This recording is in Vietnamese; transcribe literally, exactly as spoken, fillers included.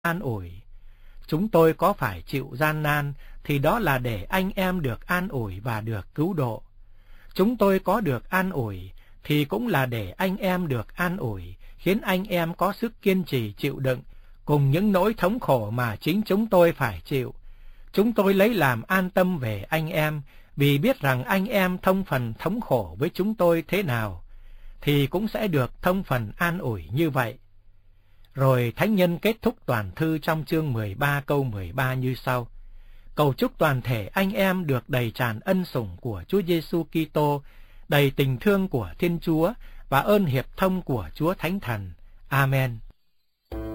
an ủi. Chúng tôi có phải chịu gian nan thì đó là để anh em được an ủi và được cứu độ. Chúng tôi có được an ủi thì cũng là để anh em được an ủi, khiến anh em có sức kiên trì chịu đựng cùng những nỗi thống khổ mà chính chúng tôi phải chịu. Chúng tôi lấy làm an tâm về anh em, vì biết rằng anh em thông phần thống khổ với chúng tôi thế nào, thì cũng sẽ được thông phần an ủi như vậy. Rồi thánh nhân kết thúc toàn thư trong chương mười ba câu mười ba như sau: Cầu chúc toàn thể anh em được đầy tràn ân sủng của Chúa Giêsu Kitô, đầy tình thương của Thiên Chúa và ơn hiệp thông của Chúa Thánh Thần. Amen.